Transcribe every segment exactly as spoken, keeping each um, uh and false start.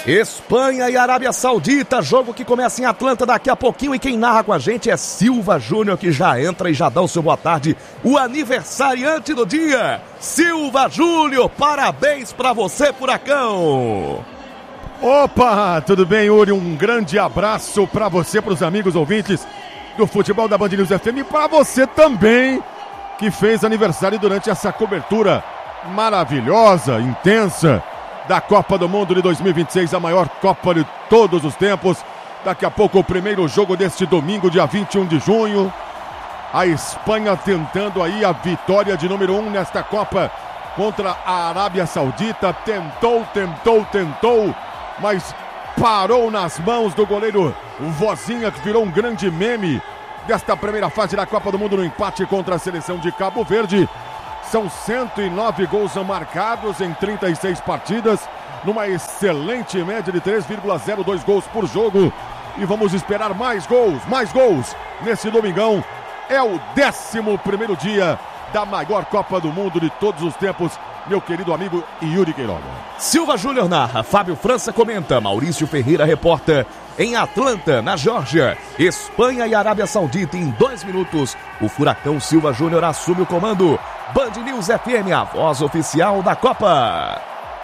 Espanha e Arábia Saudita, jogo que começa em Atlanta daqui a pouquinho, e quem narra com a gente é Silva Júnior, que já entra e já dá o seu boa tarde, o aniversariante do dia. Silva Júnior, parabéns pra você, Furacão! Opa, tudo bem, Yuri? Um grande abraço pra você, pros amigos ouvintes do futebol da Band News F M, e pra você também, que fez aniversário durante essa cobertura maravilhosa, intensa, da Copa do Mundo de dois mil e vinte e seis, a maior Copa de todos os tempos. Daqui a pouco o primeiro jogo deste domingo, dia vinte e um de junho. A Espanha tentando aí a vitória de número um nesta Copa contra a Arábia Saudita. Tentou, tentou, tentou, mas parou nas mãos do goleiro Vozinha, que virou um grande meme desta primeira fase da Copa do Mundo no empate contra a seleção de Cabo Verde. São cento e nove gols marcados em trinta e seis partidas, numa excelente média de três vírgula zero dois gols por jogo. E vamos esperar mais gols, mais gols nesse domingão. É o décimo primeiro dia da maior Copa do Mundo de todos os tempos, meu querido amigo Yuri Queiroga. Silva Júnior narra, Fábio França comenta, Maurício Ferreira repórter. Em Atlanta, na Geórgia, Espanha e Arábia Saudita, em dois minutos, o Furacão Silva Júnior assume o comando. Band News F M, a voz oficial da Copa.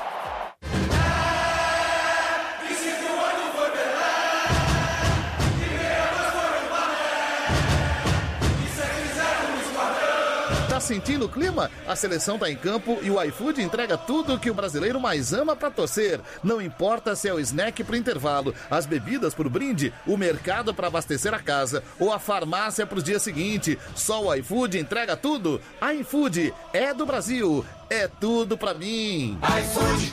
Sentindo o clima? A seleção tá em campo e o iFood entrega tudo que o brasileiro mais ama pra torcer. Não importa se é o snack pro intervalo, as bebidas pro brinde, o mercado pra abastecer a casa ou a farmácia pros dias seguintes. Só o iFood entrega tudo. iFood é do Brasil, é tudo pra mim. iFood.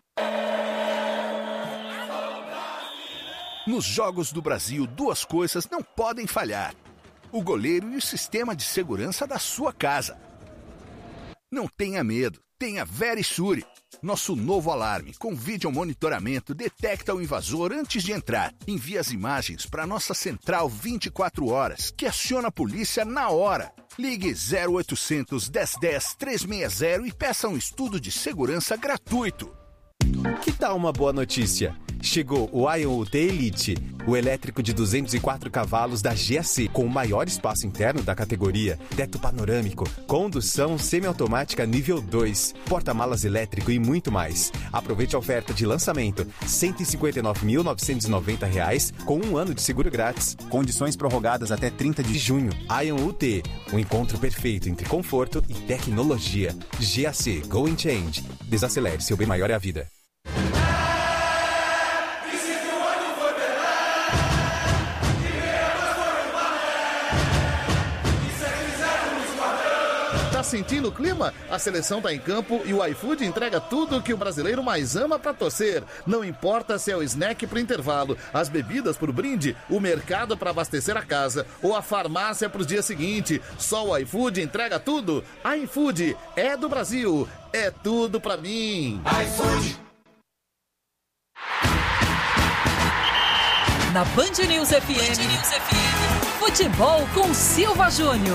Nos Jogos do Brasil, duas coisas não podem falhar: o goleiro e o sistema de segurança da sua casa. Não tenha medo, tenha Verisure. Nosso novo alarme com vídeo monitoramento detecta o invasor antes de entrar. Envia as imagens para nossa central vinte e quatro horas, que aciona a polícia na hora. Ligue zero oitocentos, dez dez, trezentos e sessenta e peça um estudo de segurança gratuito. Que tal uma boa notícia? Chegou o Ion U T Elite, o elétrico de duzentos e quatro cavalos da G A C, com o maior espaço interno da categoria, teto panorâmico, condução semiautomática nível dois, porta-malas elétrico e muito mais. Aproveite a oferta de lançamento, cento e cinquenta e nove mil novecentos e noventa reais, com um ano de seguro grátis. Condições prorrogadas até trinta de junho. Ion U T, o encontro perfeito entre conforto e tecnologia. G A C, Go and Change. Desacelere, seu bem maior é a vida. Sentindo o clima? A seleção tá em campo e o iFood entrega tudo que o brasileiro mais ama pra torcer. Não importa se é o snack pro intervalo, as bebidas pro brinde, o mercado pra abastecer a casa ou a farmácia pros dias seguintes. Só o iFood entrega tudo. iFood é do Brasil, é tudo pra mim. iFood. Na Band News F M, Band News F M, futebol com Silva Júnior.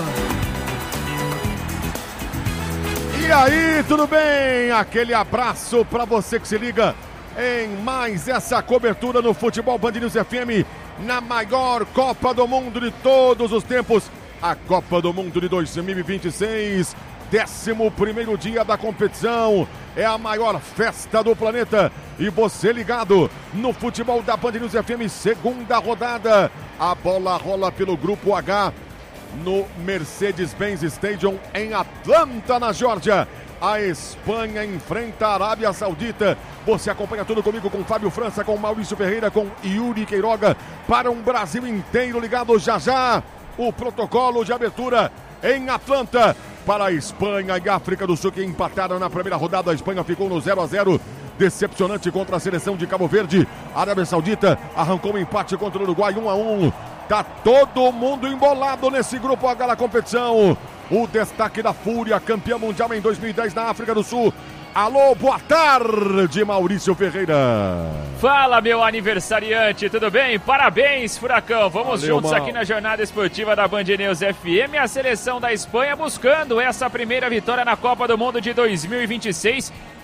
E aí, tudo bem? Aquele abraço para você que se liga em mais essa cobertura no Futebol Band News F M, na maior Copa do Mundo de todos os tempos, a Copa do Mundo de dois mil e vinte e seis, décimo primeiro dia da competição, é a maior festa do planeta, e você ligado no Futebol da Band News F M, segunda rodada, a bola rola pelo Grupo H, no Mercedes-Benz Stadium em Atlanta, na Geórgia. A Espanha enfrenta a Arábia Saudita. Você acompanha tudo comigo, com Fábio França, com Maurício Ferreira, com Yuri Queiroga, para um Brasil inteiro ligado já já. O protocolo de abertura em Atlanta para a Espanha e África do Sul, que empataram na primeira rodada. A Espanha ficou no zero a zero. Decepcionante contra a seleção de Cabo Verde. A Arábia Saudita arrancou um empate contra o Uruguai, um a um. Tá todo mundo embolado nesse grupo H da competição. O destaque da Fúria, campeã mundial em dois mil e dez na África do Sul. Alô, boa tarde, Maurício Ferreira. Fala, meu aniversariante, tudo bem? Parabéns, Furacão. Vamos Valeu, juntos mal. aqui na jornada esportiva da Band News F M. A seleção da Espanha buscando essa primeira vitória na Copa do Mundo de dois mil e vinte e seis.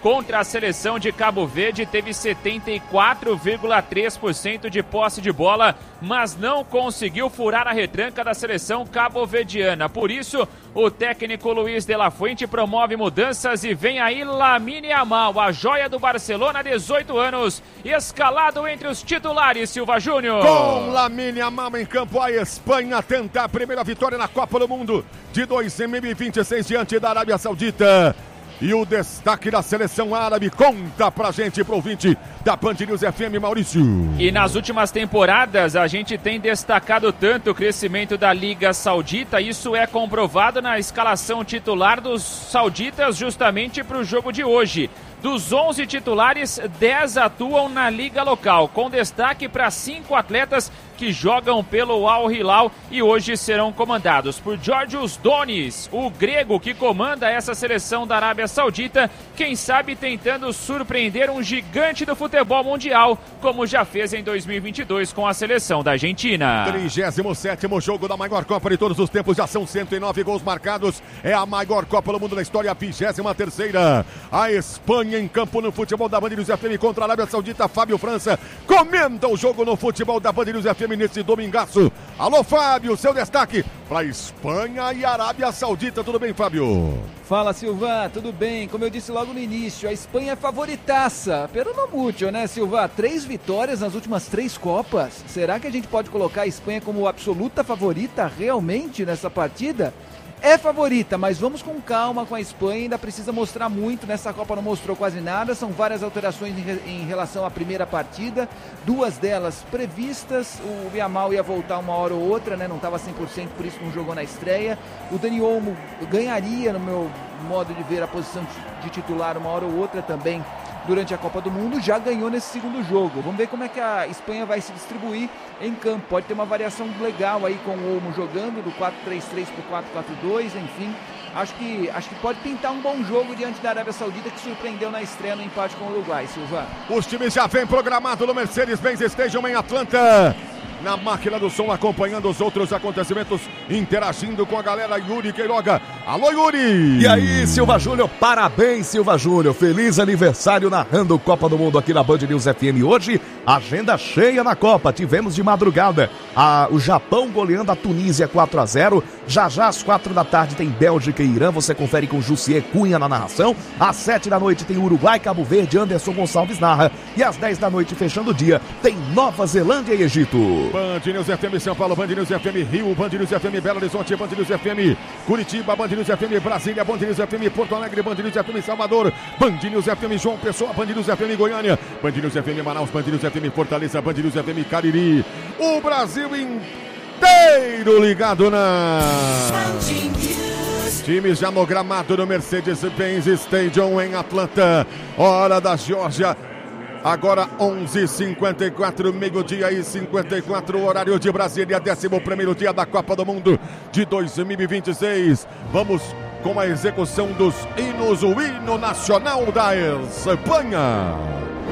contra a seleção de Cabo Verde, teve setenta e quatro vírgula três por cento de posse de bola, mas não conseguiu furar a retranca da seleção cabo-verdiana. Por isso, o técnico Luiz de la Fuente promove mudanças e vem aí Lamine Yamal, a joia do Barcelona, dezoito anos, escalado entre os titulares, Silva Júnior. Com Lamine Yamal em campo, a Espanha tenta a primeira vitória na Copa do Mundo de dois mil e vinte e seis diante da Arábia Saudita. E o destaque da seleção árabe, conta pra gente, pro ouvinte da Band News F M, Maurício. E nas últimas temporadas a gente tem destacado tanto o crescimento da Liga Saudita, isso é comprovado na escalação titular dos sauditas justamente para o jogo de hoje. Dos onze titulares, dez atuam na liga local, com destaque para cinco atletas que jogam pelo Al Hilal e hoje serão comandados por Georgios Donis, o grego que comanda essa seleção da Arábia Saudita, quem sabe tentando surpreender um gigante do futebol mundial, como já fez em dois mil e vinte e dois com a seleção da Argentina. trigésimo sétimo jogo da maior Copa de todos os tempos, já são cento e nove gols marcados, é a maior Copa do Mundo da história, a vigésima terceira. A Espanha em campo no futebol da Band News F M contra a Arábia Saudita. Fábio França comenta o jogo no futebol da Band News F M nesse domingaço. Alô, Fábio, seu destaque para Espanha e Arábia Saudita. Tudo bem, Fábio? Fala, Silva, tudo bem? Como eu disse logo no início, a Espanha é favoritaça, pero não muito, né, Silva? Três vitórias nas últimas três Copas. Será que a gente pode colocar a Espanha como absoluta favorita realmente nessa partida? É favorita, mas vamos com calma com a Espanha, ainda precisa mostrar muito, nessa Copa não mostrou quase nada, são várias alterações em, re, em relação à primeira partida, duas delas previstas, o Yamal ia voltar uma hora ou outra, né, não estava cem por cento, por isso não jogou na estreia, o Dani Olmo ganharia, no meu modo de ver, a posição de titular uma hora ou outra também, durante a Copa do Mundo, já ganhou nesse segundo jogo. Vamos ver como é que a Espanha vai se distribuir em campo. Pode ter uma variação legal aí com o Olmo jogando, do quatro três três para o quatro quatro dois, enfim. Acho que, acho que pode pintar um bom jogo diante da Arábia Saudita, que surpreendeu na estreia no empate com o Uruguai, Silva. Os times já vêm programados no Mercedes-Benz Stadium em Atlanta. Na máquina do som, acompanhando os outros acontecimentos, interagindo com a galera. Yuri Queiroga. Alô, Yuri! E aí, Silva Júnior, parabéns, Silva Júnior. Feliz aniversário narrando Copa do Mundo aqui na Band News F M. Hoje, agenda cheia na Copa. Tivemos de madrugada a, o Japão goleando a Tunísia quatro a zero. Já já às quatro da tarde tem Bélgica e Irã. Você confere com Jussier Cunha na narração. Às sete da noite tem Uruguai, Cabo Verde, Anderson Gonçalves narra. E às dez da noite, fechando o dia, tem Nova Zelândia e Egito. Band News F M São Paulo, Band News F M Rio, Band News F M Belo Horizonte, Band News F M Curitiba, Band News F M Brasília, Band News F M Porto Alegre, Band News F M Salvador, Band News F M João Pessoa, Band News F M Goiânia, Band News F M Manaus, Band News F M Fortaleza, Band News F M Cariri. O Brasil inteiro ligado na... Times já no gramado no Mercedes-Benz Stadium em Atlanta. Hora da Geórgia. Agora onze e cinquenta e quatro, meio-dia e cinquenta e quatro, horário de Brasília, décimo primeiro dia da Copa do Mundo de dois mil e vinte e seis. Vamos com a execução dos hinos, o hino nacional da Espanha.